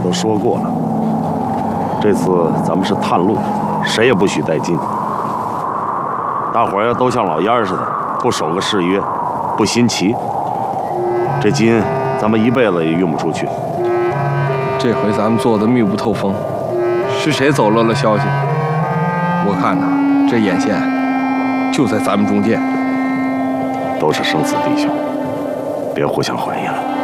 都说过了，这次咱们是探路，谁也不许带金。大伙儿要都像老烟儿似的，不守个誓约，不新奇，这金咱们一辈子也运不出去。 这回咱们做的密不透风，是谁走漏了消息？我看呐，这眼线就在咱们中间。 都是生死弟兄，别互相怀疑了。